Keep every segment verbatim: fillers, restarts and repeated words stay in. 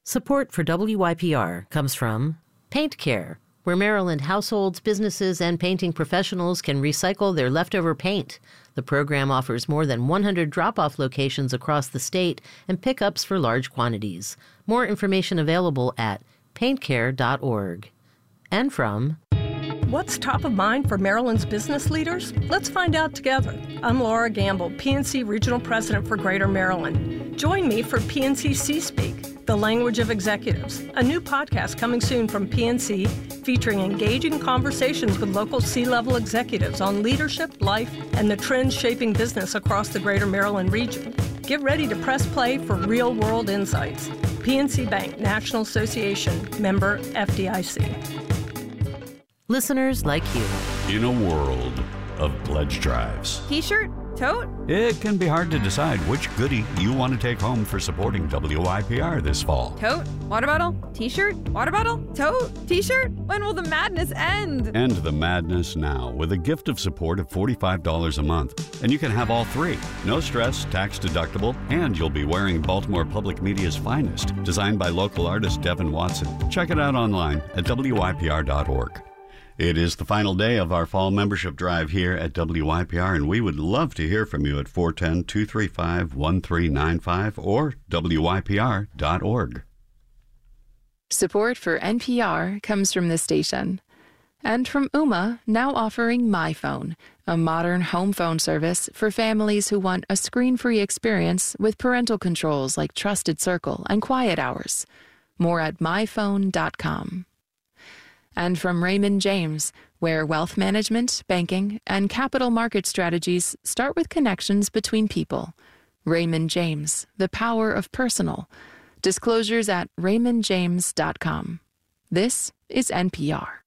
Support for W Y P R comes from Paint Care, where Maryland households, businesses, and painting professionals can recycle their leftover paint. The program offers more than one hundred drop-off locations across the state and pickups for large quantities. More information available at paint care dot org. And from... What's top of mind for Maryland's business leaders? Let's find out together. I'm Laura Gamble, P N C Regional President for Greater Maryland. Join me for P N C C-Speak, The Language of Executives, a new podcast coming soon from P N C featuring engaging conversations with local C-level executives on leadership, life, and the trends shaping business across the Greater Maryland region. Get ready to press play for real-world insights. P N C Bank National Association, member F D I C. Listeners like you. In a world of pledge drives. T-shirt? Tote? It can be hard to decide which goodie you want to take home for supporting W Y P R this fall. Tote? Water bottle? T-shirt? Water bottle? Tote? T-shirt? When will the madness end? End the madness now with a gift of support of forty-five dollars a month. And you can have all three. No stress, tax deductible, and you'll be wearing Baltimore Public Media's finest, designed by local artist Devin Watson. Check it out online at W Y P R dot org. It is the final day of our fall membership drive here at W Y P R, and we would love to hear from you at four one zero, two three five, one three nine five or W Y P R dot org. Support for N P R comes from this station. And from Ooma, now offering MyPhone, a modern home phone service for families who want a screen-free experience with parental controls like Trusted Circle and Quiet Hours. More at my phone dot com. And from Raymond James, where wealth management, banking, and capital market strategies start with connections between people. Raymond James, the power of personal. Disclosures at raymond james dot com. This is N P R.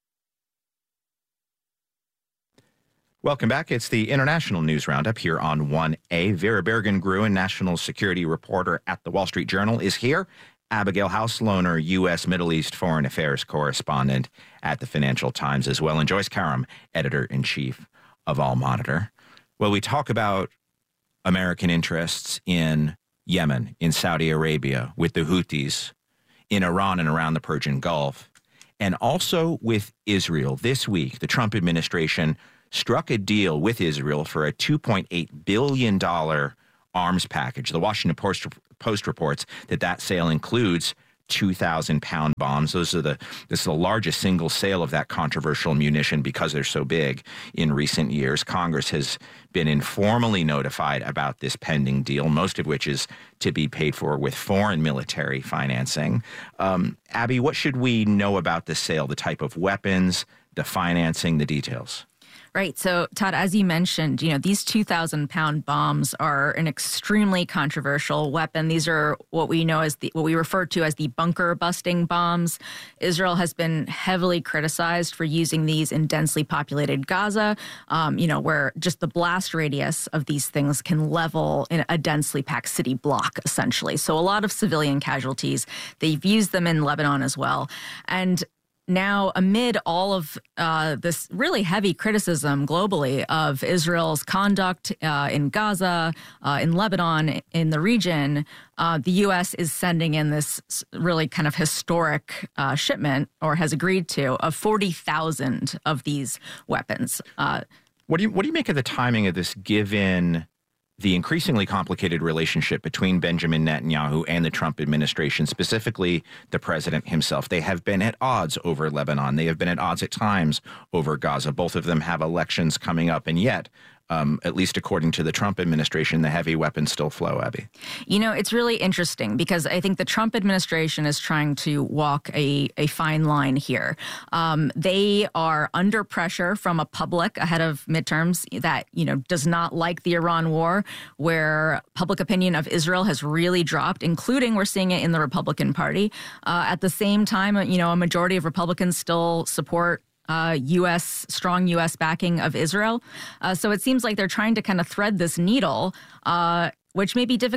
Welcome back. It's the International News Roundup here on one A. Vera Bergen-Gruen, national security reporter at The Wall Street Journal, is here. Abigail House-Lohner, U S Middle East Foreign Affairs correspondent at the Financial Times as well, and Joyce Karam, editor-in-chief of All Monitor. Well, we talk about American interests in Yemen, in Saudi Arabia, with the Houthis, in Iran and around the Persian Gulf, and also with Israel. This week, the Trump administration struck a deal with Israel for a two point eight billion dollars arms package. The Washington Post, Post reports that that sale includes two thousand pound bombs. Those are the this is the largest single sale of that controversial munition because they're so big in recent years. Congress has been informally notified about this pending deal, most of which is to be paid for with foreign military financing. Um, Abby, what should we know about this sale, the type of weapons, the financing, the details? Right. So, Todd, as you mentioned, you know, these two thousand pound bombs are an extremely controversial weapon. These are what we know as the what we refer to as the bunker busting bombs. Israel has been heavily criticized for using these in densely populated Gaza, um, you know, where just the blast radius of these things can level in a densely packed city block, essentially. So a lot of civilian casualties. They've used them in Lebanon as well. And now, amid all of uh, this really heavy criticism globally of Israel's conduct uh, in Gaza, uh, in Lebanon, in the region, uh, the U S is sending in this really kind of historic uh, shipment, or has agreed to, of forty thousand of these weapons. Uh, what do you what do you make of the timing of this, given the increasingly complicated relationship between Benjamin Netanyahu and the Trump administration, specifically the president himself? They have been at odds over Lebanon. They have been at odds at times over Gaza. Both of them have elections coming up, and yet, um, at least according to the Trump administration, the heavy weapons still flow, Abby. You know, it's really interesting because I think the Trump administration is trying to walk a, a fine line here. Um, they are under pressure from a public ahead of midterms that, you know, does not like the Iran war, where public opinion of Israel has really dropped, including we're seeing it in the Republican Party. Uh, at the same time, you know, a majority of Republicans still support Uh, U S strong U S backing of Israel. Uh, so it seems like they're trying to kind of thread this needle, uh, which may be difficult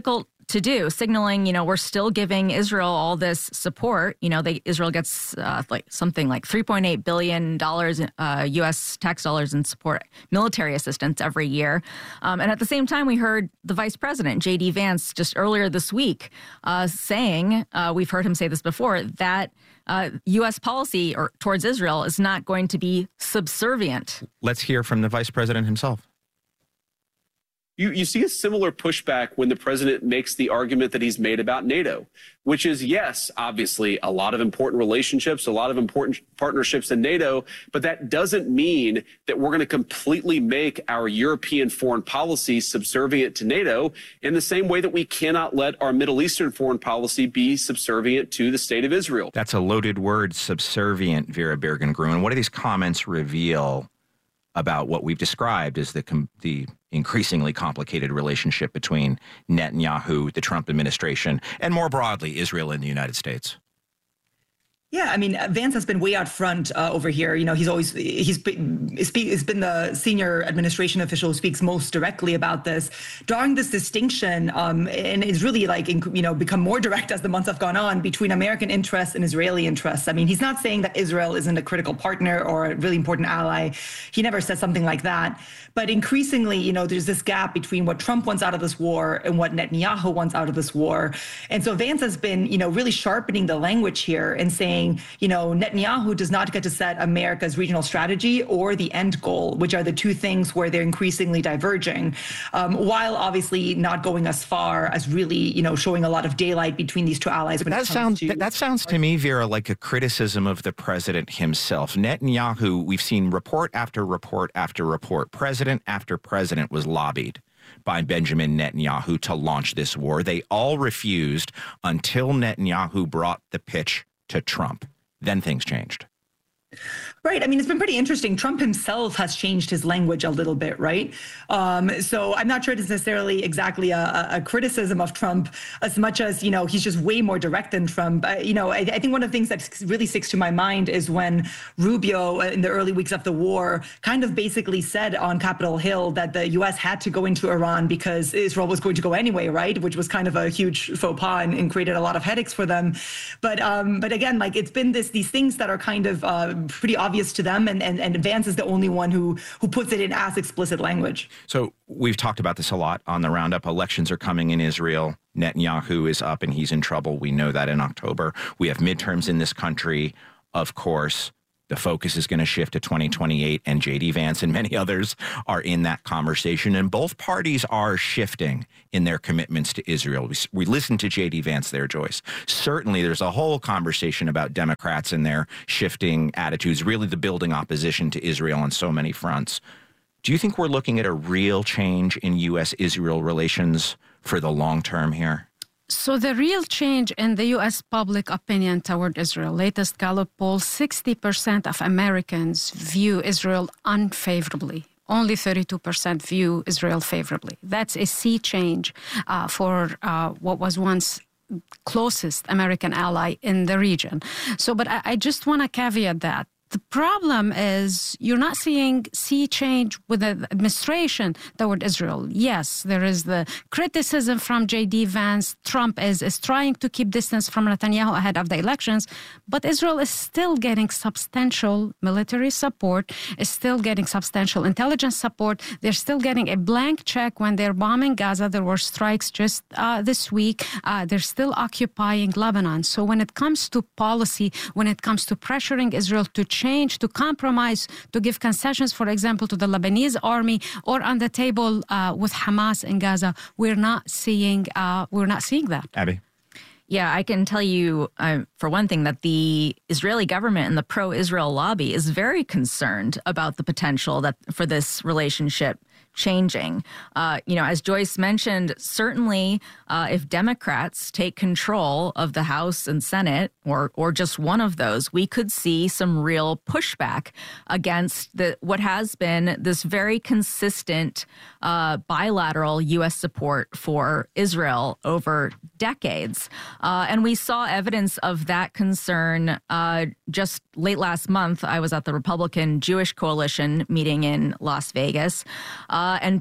to do, signaling, you know, we're still giving Israel all this support. You know, they, Israel gets uh, like something like three point eight billion dollars uh, U S tax dollars in support, military assistance every year. Um, and at the same time, we heard the vice president, J D Vance, just earlier this week uh, saying, uh, we've heard him say this before, that uh, U S policy or towards Israel is not going to be subservient. Let's hear from the vice president himself. You, you see a similar pushback when the president makes the argument that he's made about NATO, which is, yes, obviously a lot of important relationships, a lot of important partnerships in NATO, but that doesn't mean that we're going to completely make our European foreign policy subservient to NATO in the same way that we cannot let our Middle Eastern foreign policy be subservient to the state of Israel. That's a loaded word, subservient, Vera Bergen-Gruen. What do these comments reveal about what we've described as the com- the increasingly complicated relationship between Netanyahu, the Trump administration, and more broadly, Israel and the United States? Yeah, I mean, Vance has been way out front uh, over here. You know, he's always he's been, he's been the senior administration official who speaks most directly about this, drawing this distinction, um, and is really like, you know, become more direct as the months have gone on between American interests and Israeli interests. I mean, he's not saying that Israel isn't a critical partner or a really important ally. He never said something like that. But increasingly, you know, there's this gap between what Trump wants out of this war and what Netanyahu wants out of this war. And so Vance has been, you know, really sharpening the language here and saying, you know, Netanyahu does not get to set America's regional strategy or the end goal, which are the two things where they're increasingly diverging, um, while obviously not going as far as really, you know, showing a lot of daylight between these two allies. That sounds to- that sounds to me, Vera, like a criticism of the president himself. Netanyahu, we've seen report after report after report, president after president was lobbied by Benjamin Netanyahu to launch this war. They all refused until Netanyahu brought the pitch to Trump. Then things changed. Right. I mean, it's been pretty interesting. Trump himself has changed his language a little bit, right? Um, so I'm not sure it's necessarily exactly a, a criticism of Trump as much as, you know, he's just way more direct than Trump. Uh, you know, I, I think one of the things that really sticks to my mind is when Rubio, in the early weeks of the war, kind of basically said on Capitol Hill that the U S had to go into Iran because Israel was going to go anyway, right? Which was kind of a huge faux pas and, and created a lot of headaches for them. But um, but again, like it's been this these things that are kind of uh, pretty obvious to them, and, and, and Vance is the only one who who puts it in as explicit language. So we've talked about this a lot on the roundup. Elections are coming in Israel. Netanyahu is up and he's in trouble. We know that in October. We have midterms in this country. Of course, the focus is going to shift to twenty twenty-eight, and J D Vance and many others are in that conversation. And both parties are shifting in their commitments to Israel. We, we listened to J D Vance there, Joyce. Certainly, there's a whole conversation about Democrats and their shifting attitudes, really the building opposition to Israel on so many fronts. Do you think we're looking at a real change in U S Israel relations for the long term here? So the real change in the U S public opinion toward Israel, latest Gallup poll, sixty percent of Americans view Israel unfavorably. Only thirty-two percent view Israel favorably. That's a sea change uh, for uh, what was once closest American ally in the region. So, but I, I just want to caveat that. The problem is you're not seeing sea change with the administration toward Israel. Yes, there is the criticism from J D Vance. Trump is, is trying to keep distance from Netanyahu ahead of the elections, but Israel is still getting substantial military support, is still getting substantial intelligence support. They're still getting a blank check when they're bombing Gaza. There were strikes just uh, this week. Uh, they're still occupying Lebanon. So when it comes to policy, when it comes to pressuring Israel to change, to compromise, to give concessions, for example, to the Lebanese army, or on the table uh, with Hamas in Gaza, we're not seeing uh, we're not seeing that. Abby? Yeah, I can tell you, uh, for one thing, that the Israeli government and the pro-Israel lobby is very concerned about the potential that for this relationship changing. Uh, you know, as Joyce mentioned, certainly uh, if Democrats take control of the House and Senate, or or just one of those, we could see some real pushback against the what has been this very consistent uh, bilateral U S support for Israel over decades. Uh, and we saw evidence of that concern uh, just late last month. I was at the Republican Jewish Coalition meeting in Las Vegas. Uh, Uh, and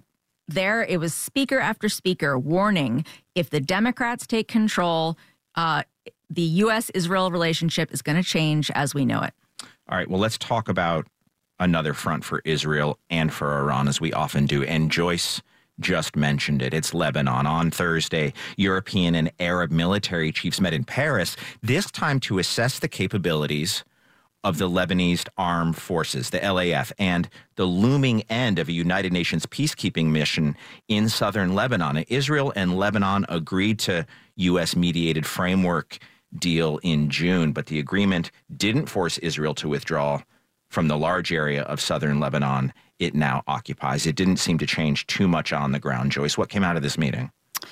there it was speaker after speaker warning, if the Democrats take control, uh, the U S Israel relationship is going to change as we know it. All right, well, let's talk about another front for Israel and for Iran, as we often do. And Joyce just mentioned it. It's Lebanon. On Thursday, European and Arab military chiefs met in Paris, this time to assess the capabilities of the Lebanese armed forces, the L A F, and the looming end of a United Nations peacekeeping mission in southern Lebanon. Israel and Lebanon agreed to U S-mediated framework deal in June, but the agreement didn't force Israel to withdraw from the large area of southern Lebanon it now occupies. It didn't seem to change too much on the ground. Joyce, what came out of this meeting?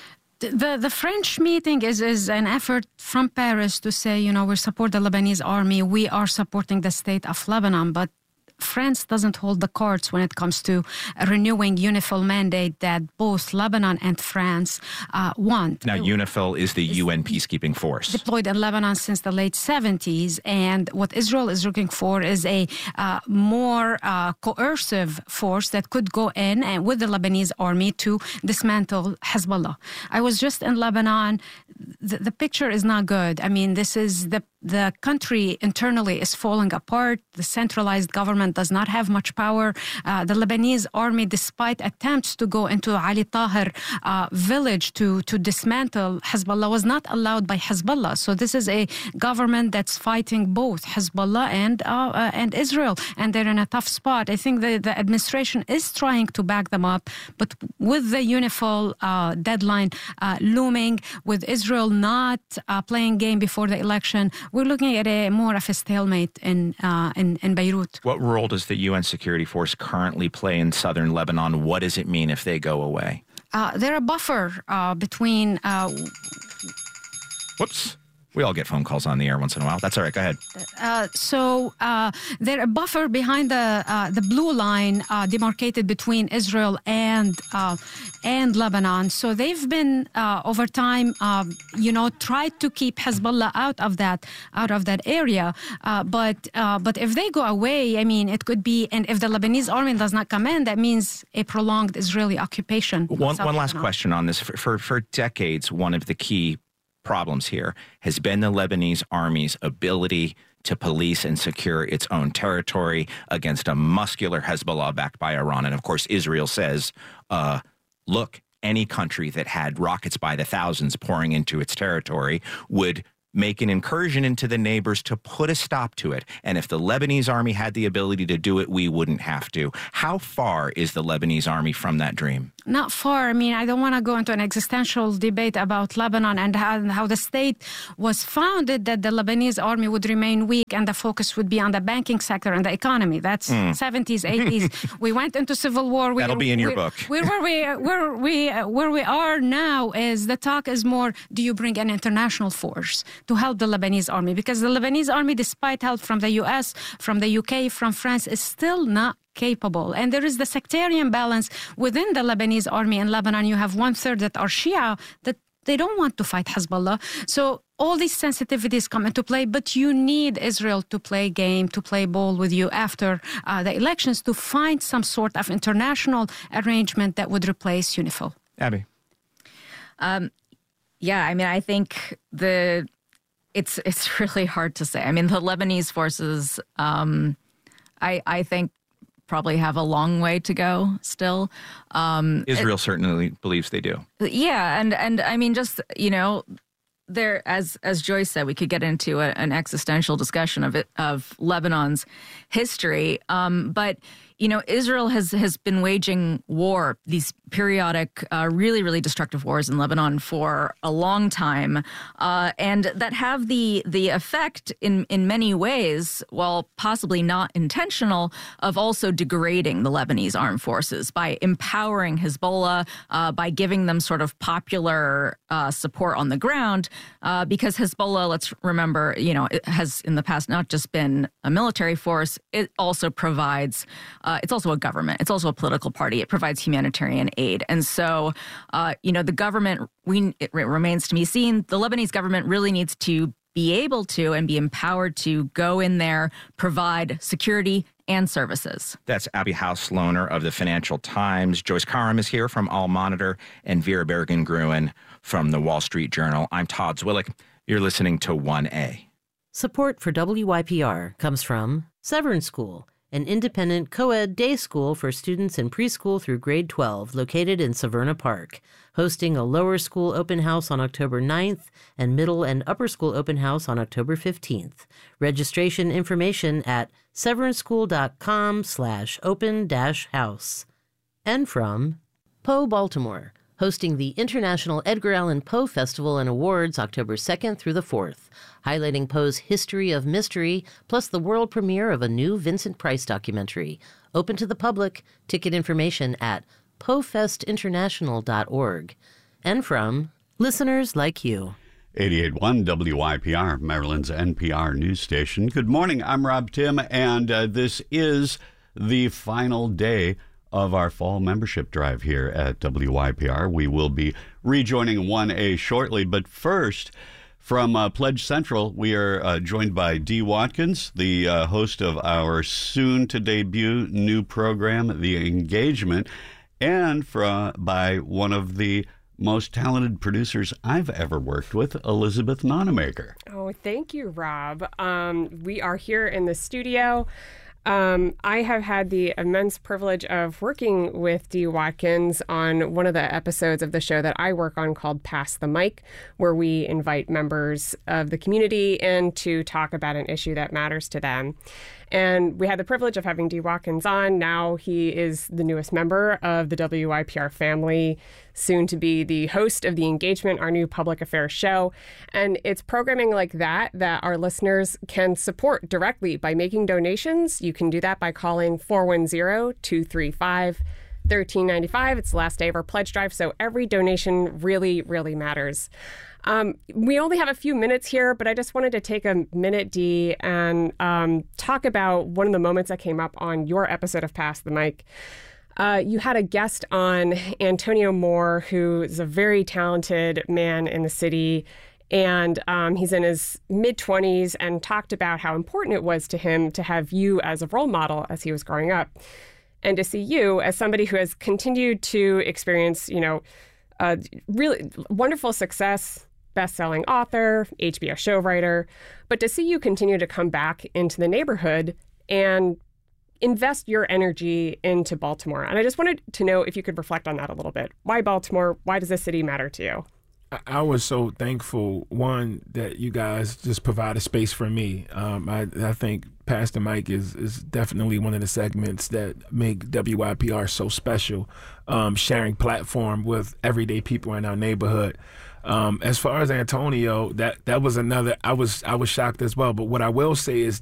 The the French meeting is, is an effort from Paris to say, you know, we support the Lebanese army, we are supporting the state of Lebanon, but France doesn't hold the cards when it comes to renewing UNIFIL mandate that both Lebanon and France uh, want. Now, UNIFIL is the U N peacekeeping force. Deployed in Lebanon since the late seventies, and what Israel is looking for is a uh, more uh, coercive force that could go in and with the Lebanese army to dismantle Hezbollah. I was just in Lebanon. The, the picture is not good. I mean, this is the the country internally is falling apart. The centralized government does not have much power. Uh, the Lebanese army, despite attempts to go into Ali Tahir uh, village to, to dismantle Hezbollah, was not allowed by Hezbollah. So this is a government that's fighting both Hezbollah and uh, uh, and Israel, and they're in a tough spot. I think the, the administration is trying to back them up, but with the UNIFIL uh, deadline uh, looming, with Israel not uh, playing game before the election, we're looking at a more of a stalemate in, uh, in in Beirut. What role does the U N security force currently play in southern Lebanon? What does it mean if they go away? Uh, they're a buffer uh, between... Uh, Whoops. We all get phone calls on the air once in a while. That's all right. Go ahead. Uh, so uh, they're a buffer behind the uh, the blue line uh, demarcated between Israel and uh, and Lebanon. So they've been uh, over time, uh, you know, tried to keep Hezbollah out of that out of that area. Uh, but uh, but if they go away, I mean, it could be, and if the Lebanese army does not come in, that means a prolonged Israeli occupation. One one last question on this: for, for for decades, one of the key problems here has been the Lebanese army's ability to police and secure its own territory against a muscular Hezbollah backed by Iran. And of course, Israel says, uh, look, any country that had rockets by the thousands pouring into its territory would make an incursion into the neighbors to put a stop to it. And if the Lebanese army had the ability to do it, we wouldn't have to. How far is the Lebanese army from that dream? Not far. I mean, I don't want to go into an existential debate about Lebanon and how, how the state was founded, that the Lebanese army would remain weak and the focus would be on the banking sector and the economy. That's mm. seventies, eighties. We went into civil war. We, That'll be in your we, book. Where, where, we, where, we, where we are now is the talk is more, do you bring an international force to help the Lebanese army? Because the Lebanese army, despite help from the U S, from the U K, from France, is still not capable. And there is the sectarian balance within the Lebanese army in Lebanon. You have one third that are Shia, that they don't want to fight Hezbollah. So all these sensitivities come into play, but you need Israel to play game, to play ball with you after uh, the elections to find some sort of international arrangement that would replace UNIFIL. Abby. Um, yeah, I mean, I think the it's it's really hard to say. I mean, the Lebanese forces, um, I I think, probably have a long way to go still. Um, Israel it, certainly believes they do. Yeah, and and I mean, just, you know, there, as as Joyce said, we could get into a, an existential discussion of it, of Lebanon's history. Um, but you know, Israel has has been waging war, these periodic, uh, really, really destructive wars in Lebanon for a long time, uh, and that have the the effect in in many ways, while possibly not intentional, of also degrading the Lebanese armed forces by empowering Hezbollah, uh, by giving them sort of popular uh, support on the ground, uh, because Hezbollah, let's remember, you know, it has in the past not just been a military force, it also provides. Uh, it's also a government. It's also a political party. It provides humanitarian aid. And so, uh, you know, the government, we, it remains to be seen. The Lebanese government really needs to be able to and be empowered to go in there, provide security and services. That's Abby House-Lohner of the Financial Times. Joyce Karam is here from All Monitor, and Vera Bergen-Gruen from the Wall Street Journal. I'm Todd Zwillich. You're listening to one A. Support for W Y P R comes from Severn School, an independent co-ed day school for students in preschool through grade twelve located in Severna Park, hosting a lower school open house on October ninth and middle and upper school open house on October fifteenth. Registration information at severnschool.com slash open dash house. And from Poe Baltimore, hosting the International Edgar Allan Poe Festival and Awards October second through the fourth, highlighting Poe's history of mystery, plus the world premiere of a new Vincent Price documentary. Open to the public. Ticket information at poe fest international dot org. And from listeners like you. eighty-eight point one W Y P R, Maryland's N P R news station. Good morning. I'm Rob Tim, and uh, this is the final day of our fall membership drive here at W Y P R. We will be rejoining one A shortly, but first, from uh, Pledge Central, we are uh, joined by Dee Watkins, the uh, host of our soon-to-debut new program, The Engagement, and from, by one of the most talented producers I've ever worked with, Elizabeth Nonamaker. Oh, thank you, Rob. Um, we are here in the studio. Um, I have had the immense privilege of working with Dee Watkins on one of the episodes of the show that I work on called Pass the Mic, where we invite members of the community in to talk about an issue that matters to them. And we had the privilege of having Dee Watkins on. Now he is the newest member of the W Y P R family, soon to be the host of The Engagement, our new public affairs show. And it's programming like that that our listeners can support directly by making donations. You can do that by calling four one zero, two three five, one three nine five. It's the last day of our pledge drive, so every donation really, really matters. Um, we only have a few minutes here, but I just wanted to take a minute, Dee, and um, talk about one of the moments that came up on your episode of Pass the Mic. Uh, you had a guest on, Antonio Moore, who is a very talented man in the city, and um, he's in his mid-twenties, and talked about how important it was to him to have you as a role model as he was growing up, and to see you as somebody who has continued to experience, you know, uh, really wonderful success, best-selling author, H B O show writer, but to see you continue to come back into the neighborhood and invest your energy into Baltimore. And I just wanted to know if you could reflect on that a little bit. Why Baltimore? Why does this city matter to you? I was so thankful, one, that you guys just provide a space for me. Um, I, I think Pass the Mic is, is definitely one of the segments that make W Y P R so special, um, sharing platform with everyday people in our neighborhood. Um, as far as Antonio, that, that was another, I was I was shocked as well. But what I will say is